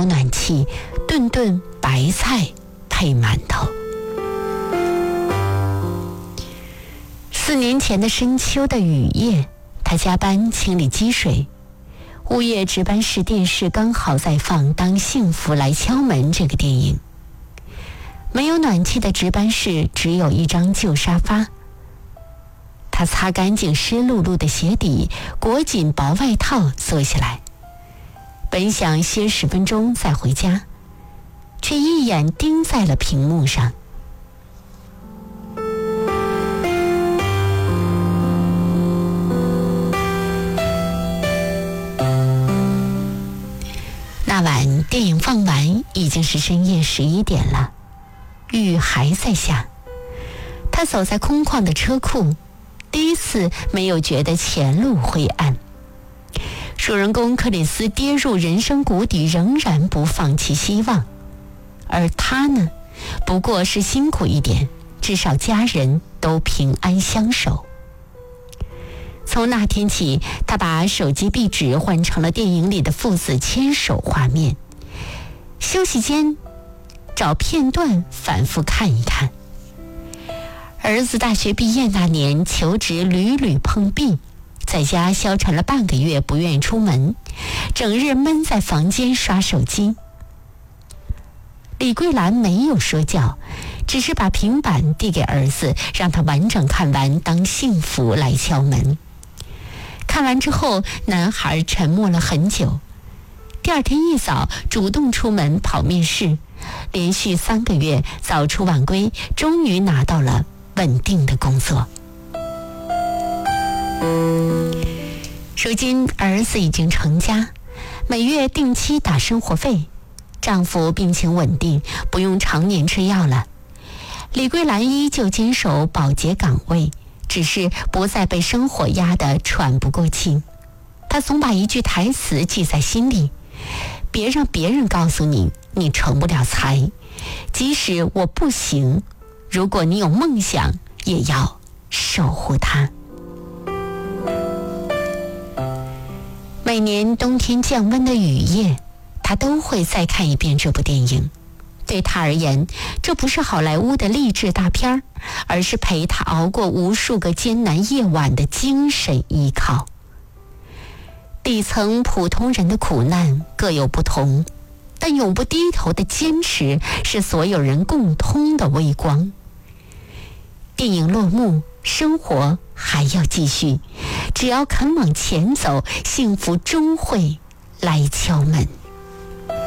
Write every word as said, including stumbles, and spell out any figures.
有暖气，顿顿白菜配馒头。四年前的深秋的雨夜，他加班清理积水，物业值班室电视刚好在放《当幸福来敲门》这个电影。没有暖气的值班室只有一张旧沙发。他擦干净湿漉漉的鞋底，裹紧薄外套坐下来，本想歇十分钟再回家，却一眼盯在了屏幕上。那晚电影放完已经是深夜十一点了，雨还在下。他走在空旷的车库，第一次没有觉得前路灰暗。主人公克里斯跌入人生谷底，仍然不放弃希望，而他呢，不过是辛苦一点，至少家人都平安相守。从那天起，他把手机壁纸换成了电影里的父子牵手画面，休息间找片段反复看一看。儿子大学毕业那年，求职屡屡碰壁，在家消沉了半个月，不愿意出门，整日闷在房间刷手机。李桂兰没有说教，只是把平板递给儿子，让他完整看完《当幸福来敲门》。看完之后，男孩沉默了很久。第二天一早主动出门跑面试，连续三个月早出晚归，终于拿到了稳定的工作。如今儿子已经成家，每月定期打生活费，丈夫病情稳定，不用常年吃药了。李桂兰依旧坚守保洁岗位，只是不再被生活压得喘不过气。她总把一句台词记在心里：别让别人告诉你你成不了才，即使我不行，如果你有梦想，也要守护它。每年冬天降温的雨夜，他都会再看一遍这部电影。对他而言，这不是好莱坞的励志大片，而是陪他熬过无数个艰难夜晚的精神依靠。底层普通人的苦难各有不同，但永不低头的坚持是所有人共通的微光。电影落幕，生活还要继续，只要肯往前走，幸福终会来敲门。